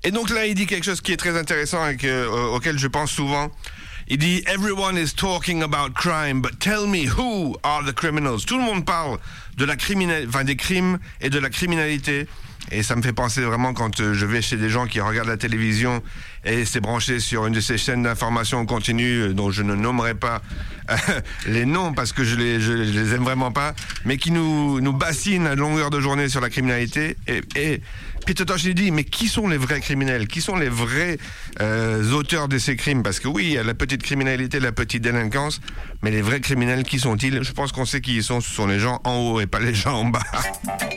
Et donc là, il dit quelque chose qui est très intéressant et auquel je pense souvent. Il dit « Everyone is talking about crime, but tell me who are the criminals ?» Tout le monde parle de la des crimes et de la criminalité. Et ça me fait penser vraiment quand je vais chez des gens qui regardent la télévision et c'est branché sur une de ces chaînes d'information continue dont je ne nommerai pas les noms parce que je les aime vraiment pas, mais qui nous bassinent à longueur de journée sur la criminalité. Et Peter Tosh dit, mais qui sont les vrais criminels? Qui sont les vrais auteurs de ces crimes? Parce que oui, il y a la petite criminalité, la petite délinquance, mais les vrais criminels, qui sont-ils? Je pense qu'on sait qui ils sont. Ce sont les gens en haut et pas les gens en bas.